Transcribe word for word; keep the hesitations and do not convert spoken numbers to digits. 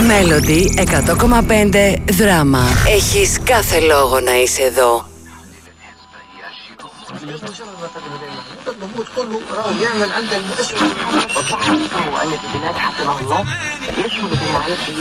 Μέλοντι εκατό κόμμα πέντε δράμα. Έχεις κάθε λόγο να είσαι εδώ. الضغوط كله راهو يعمل عندك مؤسسة وصحة وأن في البلاد حسبه الله يشمل في